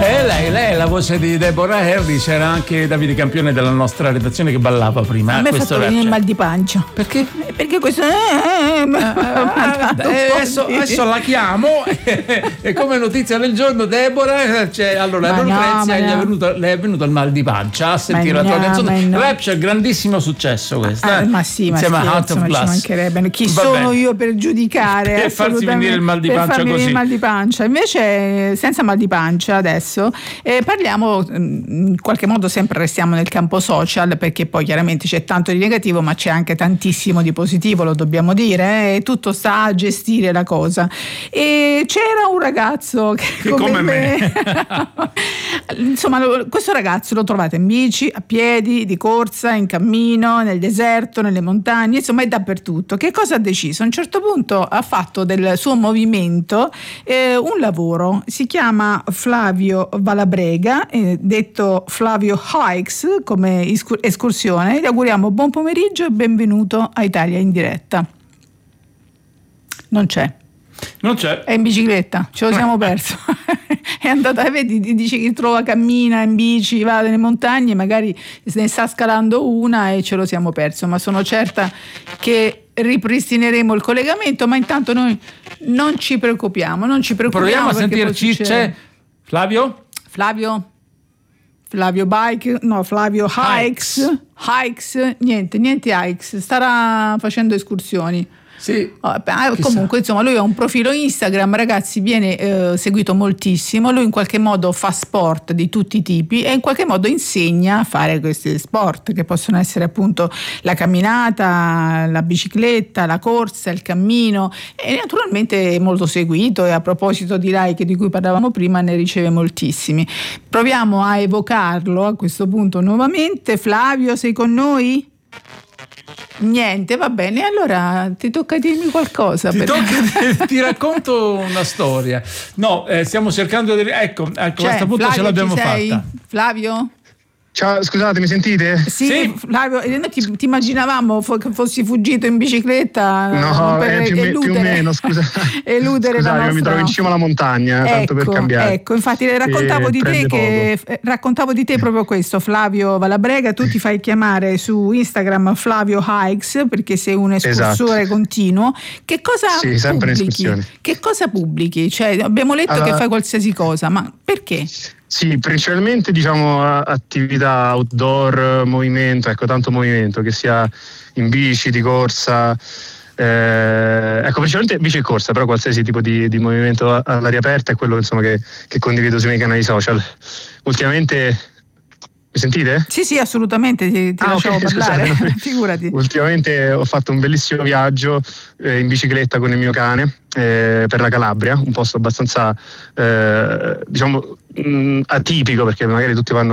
Lei è la voce di Deborah Harris, c'era anche Davide Campione della nostra redazione che ballava prima. A me ha fatto venire il mal di pancia. Perché? Perché questo adesso la chiamo e come notizia del giorno Deborah allora Lucrezia le è venuto il mal di pancia a sentire la tua canzone. Rapture, grandissimo successo questa. Ma sì, insieme a Heart of Glass. Ci mancherebbe. Chi sono io per giudicare? E farsi venire il mal di pancia così. Il mal di pancia. Invece senza mal di pancia adesso parliamo, in qualche modo sempre restiamo nel campo social, perché poi chiaramente c'è tanto di negativo ma c'è anche tantissimo di positivo, lo dobbiamo dire, e tutto sta a gestire la cosa. E c'era un ragazzo che come me insomma, questo ragazzo lo trovate in bici, a piedi, di corsa, in cammino, nel deserto, nelle montagne, insomma è dappertutto. Che cosa ha deciso? A un certo punto ha fatto del suo movimento un lavoro, si chiama Flavio Valabrega, detto Flavio Hikes come escursione. Gli auguriamo buon pomeriggio e benvenuto a Italia in diretta. Non c'è. È in bicicletta, ce lo siamo perso. È andata, vedi, dice che trova, cammina in bici, va nelle montagne, magari ne sta scalando una e ce lo siamo perso, ma sono certa che ripristineremo il collegamento. Ma intanto noi non ci preoccupiamo. Proviamo a sentirci. C'è Flavio Bike, no, Flavio Hikes, niente Hikes, starà facendo escursioni. Sì, comunque insomma lui ha un profilo Instagram, ragazzi, viene seguito moltissimo. Lui in qualche modo fa sport di tutti i tipi e in qualche modo insegna a fare questi sport che possono essere appunto la camminata, la bicicletta, la corsa, il cammino, e naturalmente è molto seguito, e a proposito di like di cui parlavamo prima ne riceve moltissimi. Proviamo a evocarlo a questo punto nuovamente. Flavio, sei con noi? Niente, va bene, allora ti tocca dirmi qualcosa. Ti racconto una storia. No, stiamo cercando di... Ecco, a questo punto Flavio, ce l'abbiamo fatta. Flavio? Ciao, scusate, mi sentite? Sì. Flavio, noi ti immaginavamo che fossi fuggito in bicicletta. No, più o meno, scusate. Eludere la nostra... mi trovo in cima alla montagna, tanto per cambiare. Ecco, infatti raccontavo di te proprio questo, Flavio Valabrega. Tu ti fai chiamare su Instagram Flavio Hikes perché sei un escursore continuo. Che cosa sempre pubblichi? Che cosa pubblichi? Cioè, abbiamo letto che fai qualsiasi cosa, ma perché? Sì, principalmente attività outdoor, movimento, tanto movimento, che sia in bici, di corsa, principalmente bici e corsa, però qualsiasi tipo di movimento all'aria aperta è quello insomma che condivido sui miei canali social. Ultimamente... Mi sentite? Sì, assolutamente, ti lasciamo parlare, scusate. Figurati. Ultimamente ho fatto un bellissimo viaggio in bicicletta con il mio cane per la Calabria, un posto abbastanza atipico, perché magari tutti vanno